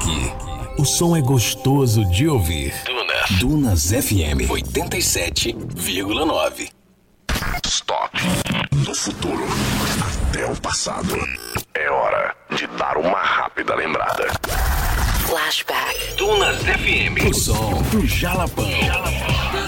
aqui. O som é gostoso de ouvir. Dunas FM 87,9. Stop. Do futuro até o passado. É hora de dar uma rápida lembrada. Flashback. Dunas FM. O som do Jalapão.